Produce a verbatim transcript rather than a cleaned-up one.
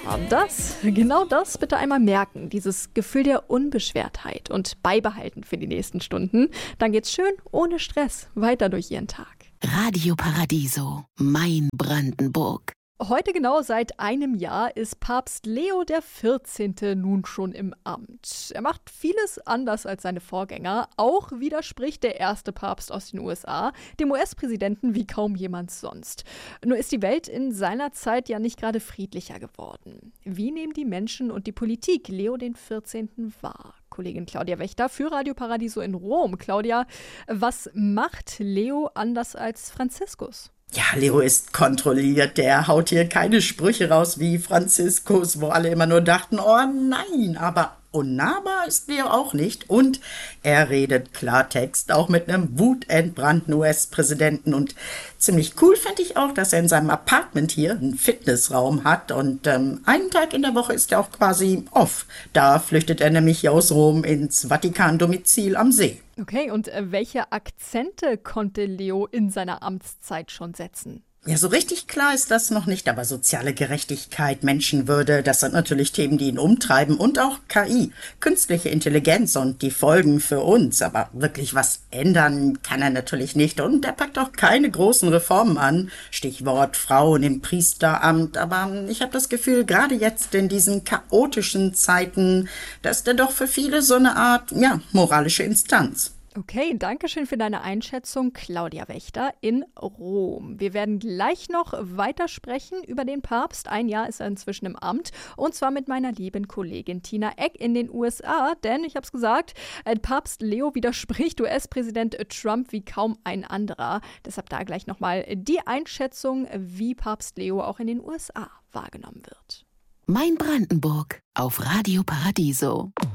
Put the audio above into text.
Das, genau das bitte einmal merken, dieses Gefühl der Unbeschwertheit und beibehalten für die nächsten Stunden. Dann geht's schön ohne Stress weiter durch Ihren Tag. Radio Paradiso, mein Brandenburg. Heute genau seit einem Jahr ist Papst Leo der vierzehnte nun schon im Amt. Er macht vieles anders als seine Vorgänger. Auch widerspricht der erste Papst aus den U S A dem U S-Präsidenten wie kaum jemand sonst. Nur ist die Welt in seiner Zeit ja nicht gerade friedlicher geworden. Wie nehmen die Menschen und die Politik Leo den vierzehnten wahr? Kollegin Claudia Wächter für Radio Paradiso in Rom. Claudia, was macht Leo anders als Franziskus? Ja, Leo ist kontrolliert, der haut hier keine Sprüche raus wie Franziskus, wo alle immer nur dachten, oh nein, aber unnahbar ist Leo auch nicht. Und er redet Klartext, auch mit einem wutentbrannten U S-Präsidenten. Und ziemlich cool fand ich auch, dass er in seinem Apartment hier einen Fitnessraum hat. Und ähm, einen Tag in der Woche ist er auch quasi off. Da flüchtet er nämlich aus Rom ins Vatikan-Domizil am See. Okay, und äh, welche Akzente konnte Leo in seiner Amtszeit schon setzen? Ja, so richtig klar ist das noch nicht, aber soziale Gerechtigkeit, Menschenwürde, das sind natürlich Themen, die ihn umtreiben und auch K I, künstliche Intelligenz und die Folgen für uns. Aber wirklich was ändern kann er natürlich nicht und er packt auch keine großen Reformen an. Stichwort Frauen im Priesteramt. Aber ich habe das Gefühl, gerade jetzt in diesen chaotischen Zeiten, dass der doch für viele so eine Art, ja, moralische Instanz. Okay, danke schön für deine Einschätzung, Claudia Wächter in Rom. Wir werden gleich noch weiter sprechen über den Papst. Ein Jahr ist er inzwischen im Amt und zwar mit meiner lieben Kollegin Tina Eck in den U S A. Denn, ich habe es gesagt, Papst Leo widerspricht U S-Präsident Trump wie kaum ein anderer. Deshalb da gleich nochmal die Einschätzung, wie Papst Leo auch in den U S A wahrgenommen wird. Mein Brandenburg auf Radio Paradiso.